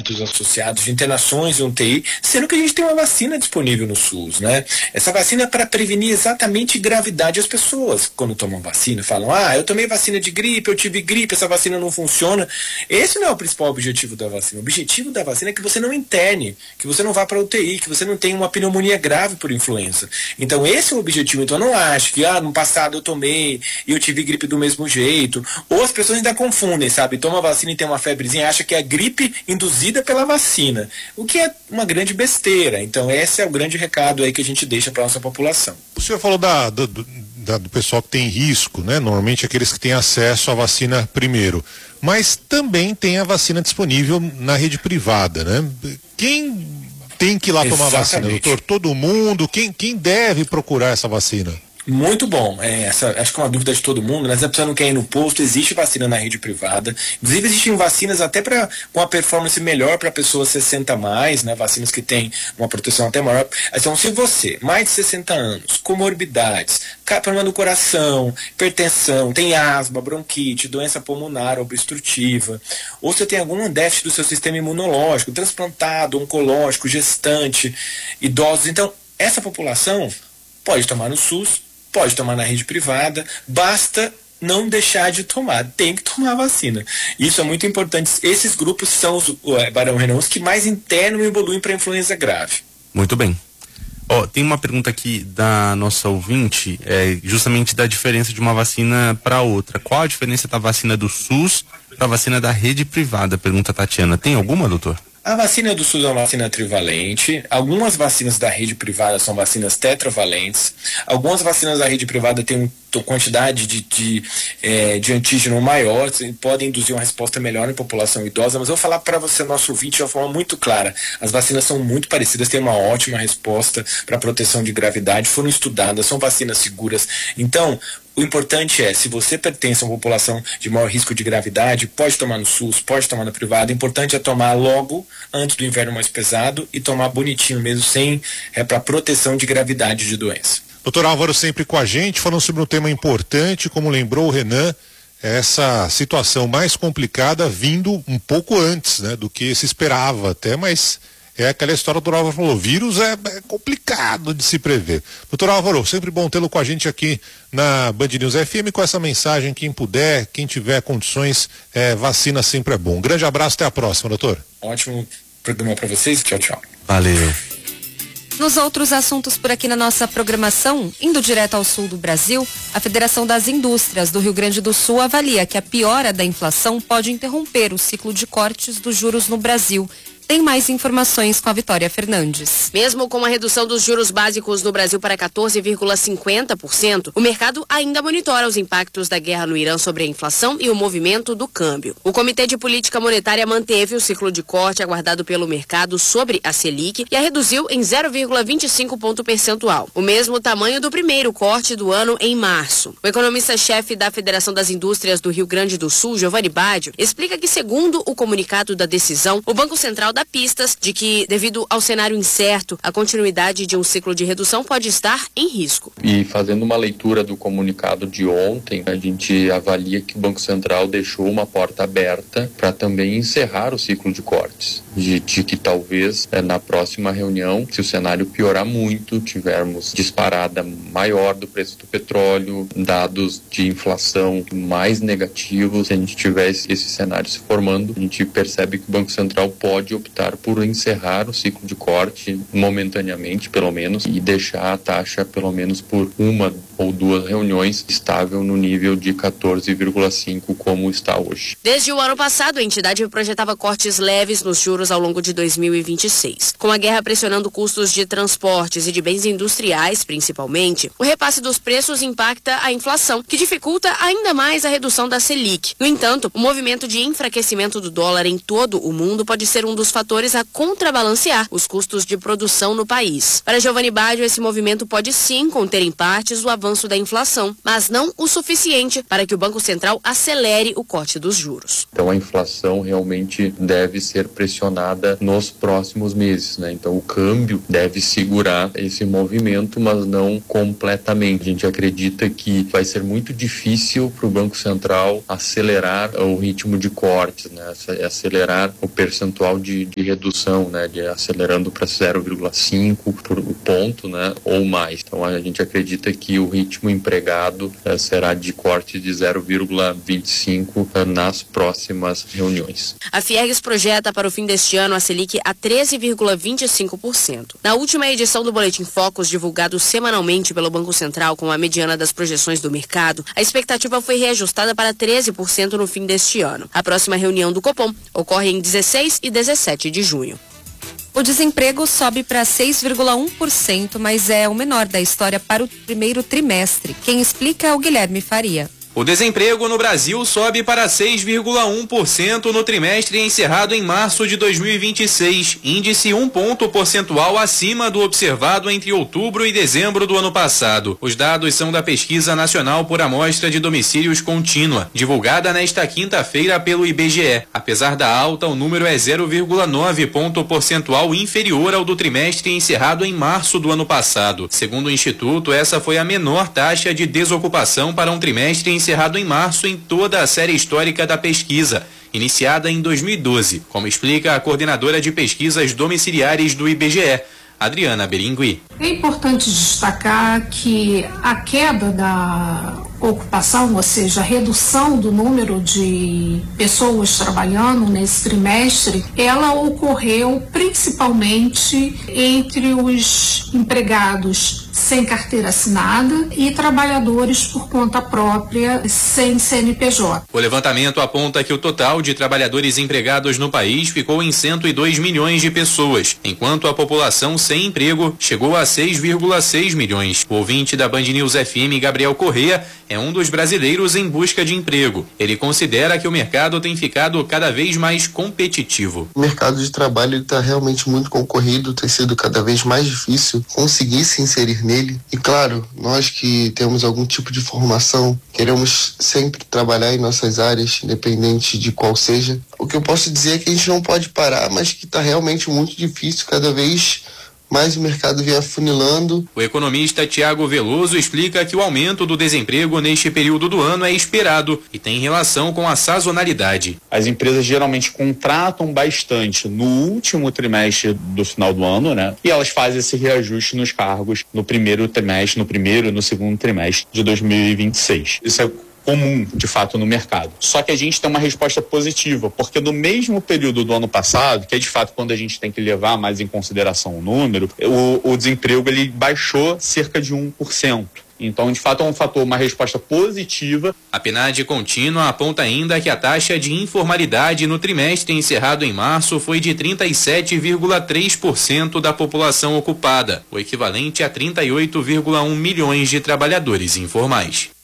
associados de internações e UTI, sendo que a gente tem uma vacina disponível no SUS, né? Essa vacina é para prevenir exatamente gravidade. As pessoas, quando tomam vacina, falam, eu tomei vacina de gripe, eu tive gripe, essa vacina não funciona. Esse não é o principal objetivo da vacina. O objetivo da vacina é que você não interne, que você não vá para UTI, que você não tenha uma pneumonia grave por influenza. Então esse é o objetivo. Então eu não acho que, no passado eu tomei e eu tive gripe do mesmo jeito. Ou as pessoas ainda confundem, sabe? Toma vacina e tem uma febrezinha e acha que é gripe induzida pela vacina, o que é uma grande besteira. Então esse é o grande recado aí que a gente deixa para a nossa população. O senhor falou do pessoal que tem risco, né? Normalmente aqueles que têm acesso à vacina primeiro, mas também tem a vacina disponível na rede privada, né? Quem tem que ir lá tomar vacina, doutor? Todo mundo? Quem deve procurar essa vacina? Muito bom. Acho que é uma dúvida de todo mundo, mas a pessoa não quer ir no posto, existe vacina na rede privada. Inclusive existem vacinas até com a performance melhor para pessoas 60 mais, né? Vacinas que têm uma proteção até maior. Então, se você, mais de 60 anos, comorbidades, problema do coração, hipertensão, tem asma, bronquite, doença pulmonar obstrutiva, ou você tem algum déficit do seu sistema imunológico, transplantado, oncológico, gestante, idosos, então essa população pode tomar no SUS, pode tomar na rede privada, basta não deixar de tomar, tem que tomar a vacina. Isso é muito importante. Esses grupos são Barão Renan, os que mais internam e evoluem para influenza grave. Muito bem. Tem uma pergunta aqui da nossa ouvinte, justamente da diferença de uma vacina para outra. Qual a diferença da vacina do SUS para a vacina da rede privada? Pergunta a Tatiana. Tem alguma, doutor? A vacina do SUS é uma vacina trivalente. Algumas vacinas da rede privada são vacinas tetravalentes. Algumas vacinas da rede privada têm uma quantidade de antígeno maior, podem induzir uma resposta melhor em população idosa, mas eu vou falar para você, nosso ouvinte, de uma forma muito clara. As vacinas são muito parecidas, têm uma ótima resposta para proteção de gravidade, foram estudadas, são vacinas seguras. Então, o importante é, se você pertence a uma população de maior risco de gravidade, pode tomar no SUS, pode tomar na privada. O importante é tomar logo, antes do inverno mais pesado, e tomar bonitinho mesmo, para proteção de gravidade de doença. Doutor Álvaro sempre com a gente, falando sobre um tema importante, como lembrou o Renan, essa situação mais complicada vindo um pouco antes, né, do que se esperava até, mas é aquela história do Álvaro falou, vírus é complicado de se prever. Doutor Álvaro, sempre bom tê-lo com a gente aqui na Band News FM com essa mensagem, quem puder, quem tiver condições, vacina sempre é bom. Um grande abraço, até a próxima, doutor. Ótimo programa para vocês, tchau, tchau. Valeu. Nos outros assuntos por aqui na nossa programação, indo direto ao sul do Brasil, a Federação das Indústrias do Rio Grande do Sul avalia que a piora da inflação pode interromper o ciclo de cortes dos juros no Brasil. Tem mais informações com a Vitória Fernandes. Mesmo com a redução dos juros básicos no Brasil para 14,50%, o mercado ainda monitora os impactos da guerra no Irã sobre a inflação e o movimento do câmbio. O Comitê de Política Monetária manteve o ciclo de corte aguardado pelo mercado sobre a Selic e a reduziu em 0,25 ponto percentual, o mesmo tamanho do primeiro corte do ano em março. O economista-chefe da Federação das Indústrias do Rio Grande do Sul, Giovanni Baggio, explica que, segundo o comunicado da decisão, o Banco Central dá pistas de que, devido ao cenário incerto, a continuidade de um ciclo de redução pode estar em risco. E fazendo uma leitura do comunicado de ontem, a gente avalia que o Banco Central deixou uma porta aberta para também encerrar o ciclo de cortes. De que talvez na próxima reunião, se o cenário piorar muito, tivermos disparada maior do preço do petróleo, dados de inflação mais negativos, se a gente tiver esse cenário se formando, a gente percebe que o Banco Central pode optar por encerrar o ciclo de corte momentaneamente, pelo menos, e deixar a taxa pelo menos por uma ou duas reuniões estável no nível de 14,5 como está hoje. Desde o ano passado, a entidade projetava cortes leves nos juros ao longo de 2026. Com a guerra pressionando custos de transportes e de bens industriais, principalmente, o repasse dos preços impacta a inflação, que dificulta ainda mais a redução da Selic. No entanto, o movimento de enfraquecimento do dólar em todo o mundo pode ser um dos fatores a contrabalancear os custos de produção no país. Para Giovanni Baggio, esse movimento pode sim conter em partes o avanço avanço da inflação, mas não o suficiente para que o Banco Central acelere o corte dos juros. Então a inflação realmente deve ser pressionada nos próximos meses, né? Então o câmbio deve segurar esse movimento, mas não completamente. A gente acredita que vai ser muito difícil para o Banco Central acelerar o ritmo de cortes, né? Acelerar o percentual de redução, né? Acelerando para 0,5 por ponto, né? Ou mais. Então a gente acredita que o ritmo empregado será de corte de 0,25 nas próximas reuniões. A Fiergs projeta para o fim deste ano a Selic a 13,25%. Na última edição do Boletim Focus, divulgado semanalmente pelo Banco Central com a mediana das projeções do mercado, a expectativa foi reajustada para 13% no fim deste ano. A próxima reunião do Copom ocorre em 16 e 17 de junho. O desemprego sobe para 6,1%, mas é o menor da história para o primeiro trimestre. Quem explica é o Guilherme Faria. O desemprego no Brasil sobe para 6,1% no trimestre encerrado em março de 2026, índice 1 ponto percentual acima do observado entre outubro e dezembro do ano passado. Os dados são da Pesquisa Nacional por Amostra de Domicílios Contínua, divulgada nesta quinta-feira pelo IBGE. Apesar da alta, o número é 0,9 ponto percentual inferior ao do trimestre encerrado em março do ano passado. Segundo o Instituto, essa foi a menor taxa de desocupação para um trimestre encerrado em março em toda a série histórica da pesquisa, iniciada em 2012, como explica a coordenadora de pesquisas domiciliares do IBGE, Adriana Berengui. É importante destacar que a queda da ocupação, ou seja, a redução do número de pessoas trabalhando nesse trimestre, ela ocorreu principalmente entre os empregados sem carteira assinada e trabalhadores por conta própria sem CNPJ. O levantamento aponta que o total de trabalhadores empregados no país ficou em 102 milhões de pessoas, enquanto a população sem emprego chegou a 6,6 milhões. O ouvinte da Band News FM, Gabriel Corrêa, é um dos brasileiros em busca de emprego. Ele considera que o mercado tem ficado cada vez mais competitivo. O mercado de trabalho está realmente muito concorrido, tem sido cada vez mais difícil conseguir se inserir nele. E claro, nós que temos algum tipo de formação, queremos sempre trabalhar em nossas áreas, independente de qual seja. O que eu posso dizer é que a gente não pode parar, mas que está realmente muito difícil, cada vez mais o mercado vem afunilando. O economista Tiago Veloso explica que o aumento do desemprego neste período do ano é esperado e tem relação com a sazonalidade. As empresas geralmente contratam bastante no último trimestre do final do ano, né? E elas fazem esse reajuste nos cargos no primeiro trimestre, no segundo trimestre de 2026. Isso é comum, de fato, no mercado. Só que a gente tem uma resposta positiva, porque no mesmo período do ano passado, que é de fato quando a gente tem que levar mais em consideração o número, o desemprego ele baixou cerca de 1%. Então, de fato, é um fator, uma resposta positiva. A PNAD contínua aponta ainda que a taxa de informalidade no trimestre encerrado em março foi de 37,3% da população ocupada, o equivalente a 38,1 milhões de trabalhadores informais.